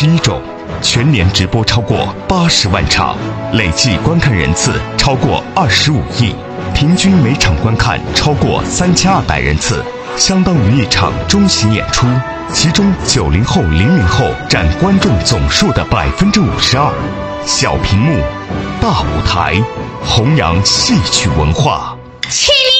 51种，全年直播超过80万场，累计观看人次超过25亿，平均每场观看超过3200人次，相当于一场中型演出。其中90后、00后占观众总数的52%。小屏幕，大舞台，弘扬戏曲文化。 起立！